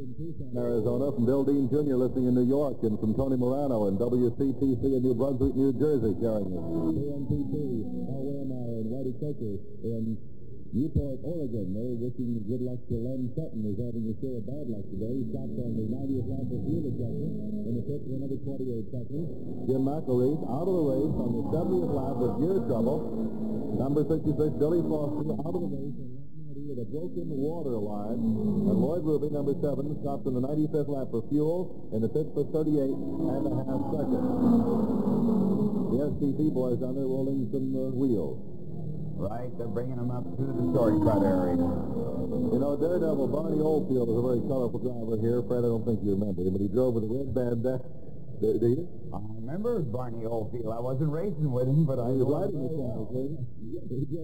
In Tucson, Arizona, from Bill Dean Jr. listening in New York, and from Tony Morano in WCTC in New Brunswick, New Jersey, carrying it. KNPT, Al Wehrmeyer and Whitey Coker in Newport, Oregon. They're wishing good luck to Len Sutton, who's having a share of bad luck today. He stopped on the 90th lap of fuel adjustment in the pit for another 28 seconds. Jim McElreath out of the race on the 70th lap with gear trouble. Number 66, Billy Foster, out of the race with a broken water line. And Lloyd Ruby, number 7, stopped in the 95th lap for fuel in the pit for 38 and a half seconds. The STC boys down there rolling some wheels. Right, they're bringing them up through the shortcut area. You know, Daredevil Barney Oldfield is a very colorful driver here. Fred, I don't think you remember him, but he drove with a red bandana. Do you? I remember Barney Oldfield. I wasn't racing with him, but I was riding with him.